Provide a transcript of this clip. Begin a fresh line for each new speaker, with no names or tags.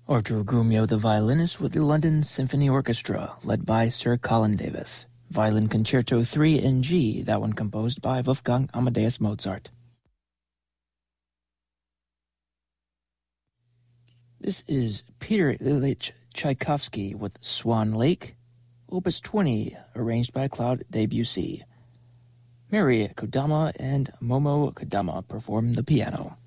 Artur Grumio, the violinist with the London Symphony Orchestra, led by Sir Colin Davis. Violin Concerto 3 in G, that one composed by Wolfgang Amadeus Mozart. This is Peter Ilyich Tchaikovsky with Swan Lake, Opus 20, arranged by Claude Debussy. Mary Kodama and Momo Kodama perform the piano.